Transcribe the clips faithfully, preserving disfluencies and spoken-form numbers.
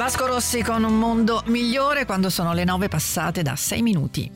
Vasco Rossi con Un mondo migliore, quando sono le nove passate da sei minuti.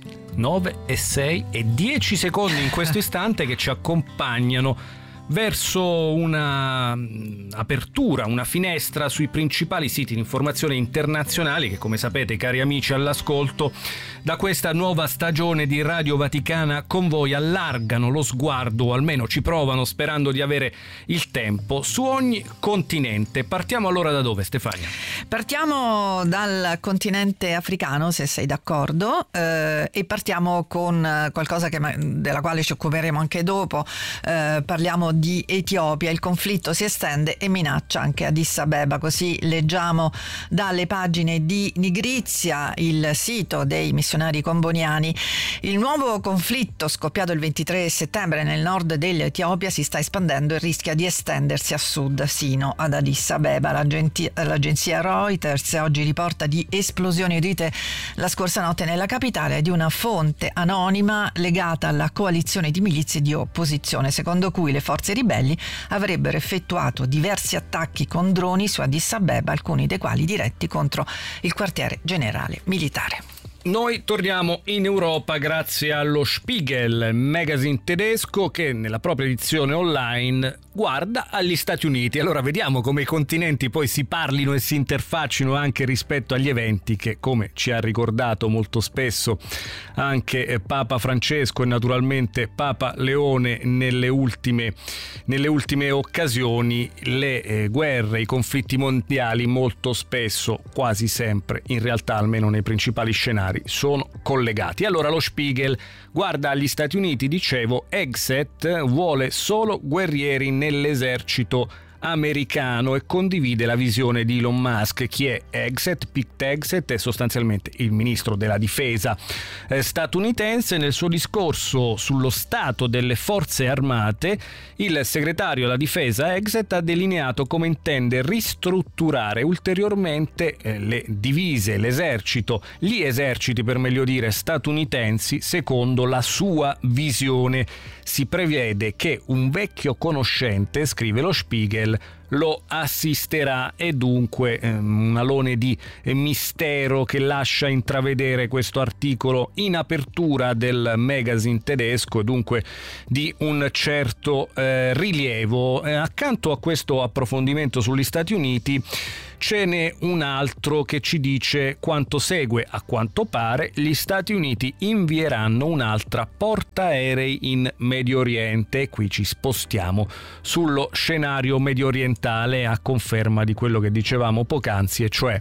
nove e sei e dieci secondi in questo istante che ci accompagnano verso una apertura, una finestra sui principali siti di informazione internazionali che, come sapete, cari amici all'ascolto, da questa nuova stagione di Radio Vaticana con voi allargano lo sguardo, o almeno ci provano, sperando di avere il tempo, su ogni continente. Partiamo allora da dove, Stefania? Partiamo dal continente africano, se sei d'accordo, eh, e partiamo con qualcosa che, della quale ci occuperemo anche dopo. Eh, parliamo di Etiopia. Il conflitto si estende e minaccia anche Addis Abeba, così leggiamo dalle pagine di Nigrizia, il sito dei missionari comboniani. Il nuovo conflitto scoppiato il ventitré settembre nel nord dell'Etiopia si sta espandendo e rischia di estendersi a sud sino ad Addis Abeba. L'agenzia Reuters oggi riporta di esplosioni udite la scorsa notte nella capitale e di una fonte anonima legata alla coalizione di milizie di opposizione, secondo cui le forze ribelli avrebbero effettuato diversi attacchi con droni su Addis Abeba, alcuni dei quali diretti contro il quartiere generale militare. Noi torniamo in Europa grazie allo Spiegel, magazine tedesco che nella propria edizione online guarda agli Stati Uniti. Allora vediamo come i continenti poi si parlino e si interfaccino anche rispetto agli eventi che, come ci ha ricordato molto spesso anche Papa Francesco e naturalmente Papa Leone nelle ultime, nelle ultime occasioni, le eh, guerre, i conflitti mondiali molto spesso, quasi sempre, in realtà almeno nei principali scenari, sono collegati. Allora lo Spiegel guarda agli Stati Uniti, dicevo, Hegseth vuole solo guerrieri nell'esercito americano e condivide la visione di Elon Musk. Chi è Hegseth? Pete Hegseth è sostanzialmente il ministro della difesa eh, statunitense. Nel suo discorso sullo stato delle forze armate, il segretario della difesa Hegseth ha delineato come intende ristrutturare ulteriormente eh, le divise, l'esercito, gli eserciti per meglio dire statunitensi secondo la sua visione. Si prevede che un vecchio conoscente, scrive lo Spiegel, lo assisterà, e dunque eh, un alone di eh, mistero che lascia intravedere questo articolo in apertura del magazine tedesco, e dunque di un certo eh, rilievo. Eh, accanto a questo approfondimento sugli Stati Uniti ce n'è un altro che ci dice quanto segue. A quanto pare gli Stati Uniti invieranno un'altra portaerei in Medio Oriente. Qui ci spostiamo sullo scenario medio orientale, a conferma di quello che dicevamo poc'anzi, e cioè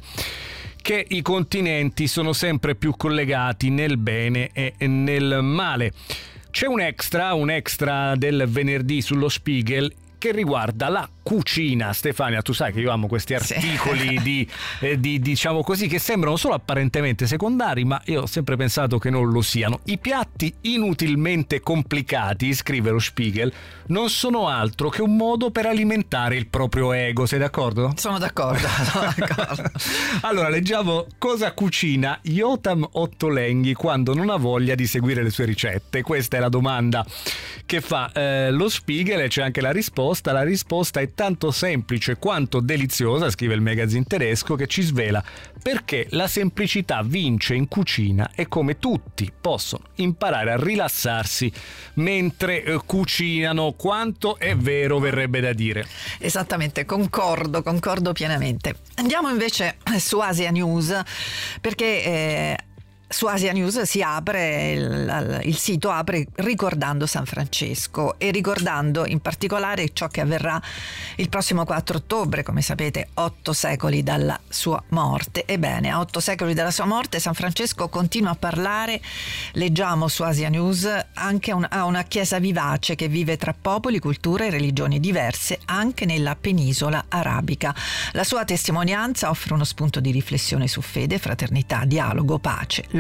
che i continenti sono sempre più collegati nel bene e nel male. C'è un extra, un extra del venerdì sullo Spiegel che riguarda la cucina. Stefania, tu sai che io amo questi articoli sì. di, eh, di diciamo così, che sembrano solo apparentemente secondari, ma io ho sempre pensato che non lo siano. I piatti inutilmente complicati, scrive lo Spiegel, non sono altro che un modo per alimentare il proprio ego. Sei d'accordo? Sono d'accordo, sono d'accordo. Allora, leggiamo cosa cucina Yotam Ottolenghi quando non ha voglia di seguire le sue ricette. Questa è la domanda che fa eh, lo Spiegel, e c'è anche la risposta. La risposta è tanto semplice quanto deliziosa, scrive il magazine tedesco, che ci svela perché la semplicità vince in cucina e come tutti possono imparare a rilassarsi mentre eh, cucinano. Quanto è vero, verrebbe da dire. Esattamente, concordo, concordo pienamente. Andiamo invece su Asia News, perché eh, su Asia News si apre, il, il sito apre ricordando San Francesco e ricordando in particolare ciò che avverrà il prossimo quattro ottobre, come sapete, otto secoli dalla sua morte. Ebbene, a otto secoli dalla sua morte San Francesco continua a parlare, leggiamo su Asia News, anche un, a una chiesa vivace che vive tra popoli, culture e religioni diverse anche nella penisola arabica. La sua testimonianza offre uno spunto di riflessione su fede, fraternità, dialogo, pace,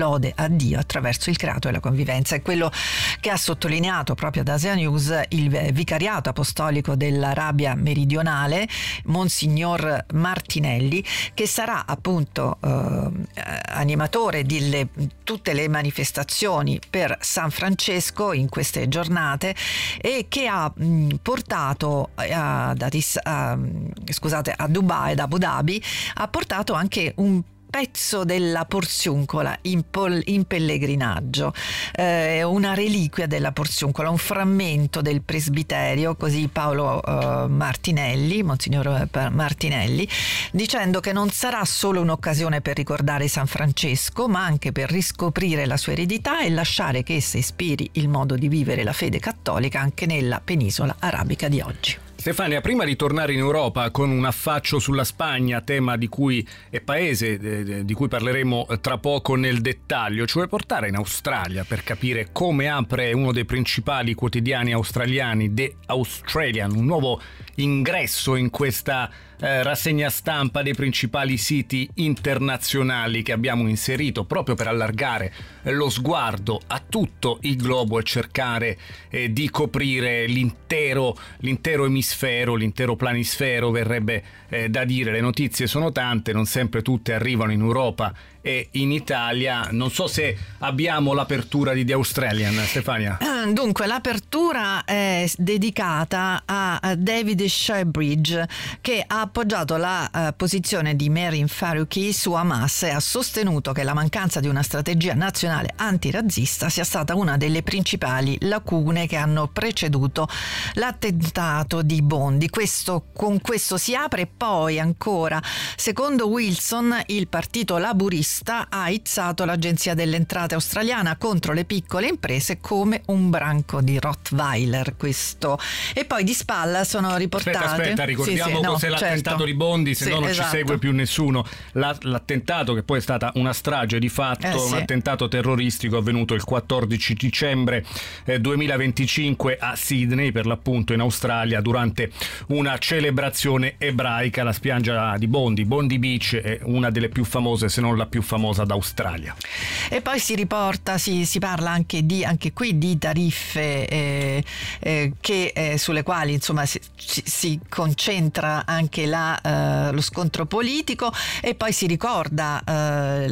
lode a Dio attraverso il creato e la convivenza. È quello che ha sottolineato proprio ad Asia News il vicariato apostolico dell'Arabia Meridionale, Monsignor Martinelli, che sarà appunto eh, animatore di le, tutte le manifestazioni per San Francesco in queste giornate, e che ha mh, portato ad Addis, a, scusate, a Dubai, ad Abu Dhabi, ha portato anche un pezzo della Porziuncola in, pol- in pellegrinaggio, eh, una reliquia della Porziuncola, un frammento del presbiterio, così Paolo eh, Martinelli, Monsignor Martinelli, dicendo che non sarà solo un'occasione per ricordare San Francesco, ma anche per riscoprire la sua eredità e lasciare che essa ispiri il modo di vivere la fede cattolica anche nella penisola arabica di oggi. Stefania, prima di tornare in Europa con un affaccio sulla Spagna, tema di cui è paese eh, di cui parleremo tra poco nel dettaglio, ci vuoi portare in Australia per capire come apre uno dei principali quotidiani australiani, The Australian, un nuovo ingresso in questa eh, rassegna stampa dei principali siti internazionali che abbiamo inserito proprio per allargare eh, lo sguardo a tutto il globo e cercare eh, di coprire l'intero, l'intero emisfero, l'intero planisfero, verrebbe eh, da dire. Le notizie sono tante, non sempre tutte arrivano in Europa e in Italia. Non so se abbiamo l'apertura di The Australian, Stefania. Dunque, l'apertura è dedicata a David Sherbridge, che ha appoggiato la uh, posizione di Merin Faruqi su Hamas e ha sostenuto che la mancanza di una strategia nazionale antirazzista sia stata una delle principali lacune che hanno preceduto l'attentato di Bondi. Questo, con questo si apre. Poi ancora, secondo Wilson, il partito laburista ha aizzato l'Agenzia delle Entrate australiana contro le piccole imprese come un branco di Rottweiler. Questo. E poi di spalla sono riportate. Aspetta, aspetta, ricordiamo sì, sì, cos'è no, l'attentato certo. di Bondi, se sì, no non esatto. ci segue più nessuno. La, l'attentato, che poi è stata una strage di fatto, eh, un sì. attentato terroristico avvenuto il quattordici dicembre eh, duemilaventicinque a Sydney, per l'appunto in Australia, durante una celebrazione ebraica. La spiaggia di Bondi, Bondi Beach, è una delle più famose, se non la più famosa d'Australia. E poi si riporta, si, si parla anche di anche qui di tariffe eh, eh, che, eh, sulle quali insomma si, si concentra anche la, eh, lo scontro politico, e poi si ricorda eh,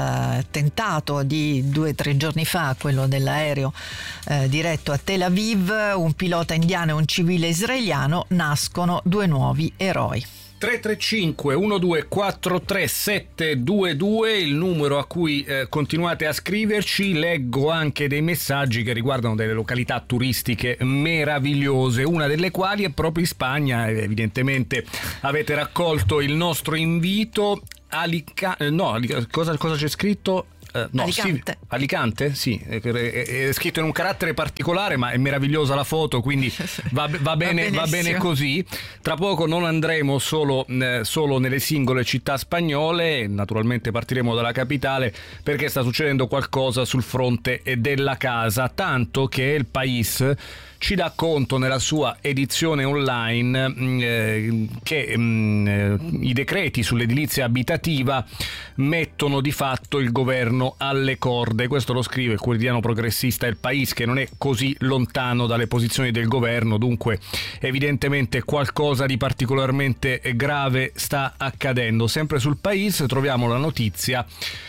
l'attentato di due o tre giorni fa, quello dell'aereo eh, diretto a Tel Aviv, un pilota indiano e un civile israeliano, nascono due nuovi eroi. tre tre cinque uno due quattro tre sette due due, il numero a cui eh, continuate a scriverci. Leggo anche dei messaggi che riguardano delle località turistiche meravigliose, una delle quali è proprio in Spagna. Evidentemente avete raccolto il nostro invito. Alica- no, cosa, cosa c'è scritto? Uh, no, Alicante. Sì, Alicante, sì, è, è, è scritto in un carattere particolare, ma è meravigliosa la foto, quindi va, va, bene, va bene così. Tra poco non andremo solo, eh, solo nelle singole città spagnole, naturalmente partiremo dalla capitale, perché sta succedendo qualcosa sul fronte della casa, tanto che il País ci dà conto nella sua edizione online eh, che mh, i decreti sull'edilizia abitativa mettono di fatto il governo alle corde. Questo lo scrive il quotidiano progressista Il País, che non è così lontano dalle posizioni del governo, dunque evidentemente qualcosa di particolarmente grave sta accadendo. Sempre sul País troviamo la notizia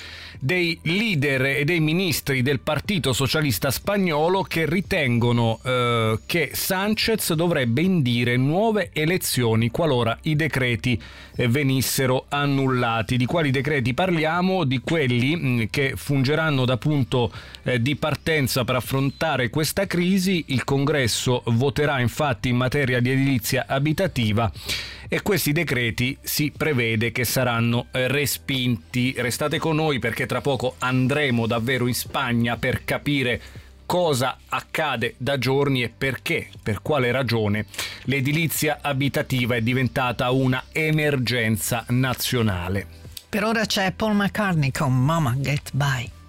dei leader e dei ministri del Partito Socialista Spagnolo che ritengono eh, che Sánchez dovrebbe indire nuove elezioni qualora i decreti eh, venissero annullati. Di quali decreti parliamo? Di quelli mh, che fungeranno da punto eh, di partenza per affrontare questa crisi. Il Congresso voterà infatti in materia di edilizia abitativa, e questi decreti si prevede che saranno respinti. Restate con noi, perché tra poco andremo davvero in Spagna per capire cosa accade da giorni e perché, per quale ragione, l'edilizia abitativa è diventata una emergenza nazionale. Per ora c'è Paul McCartney con Mama Get By.